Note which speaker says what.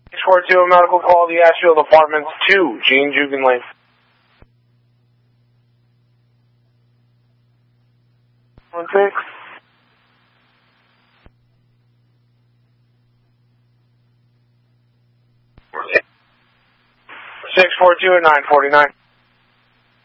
Speaker 1: 642 Medical Quality, Ashfield Apartments 2, Gene Jugan Lane. 16. 642 at 949.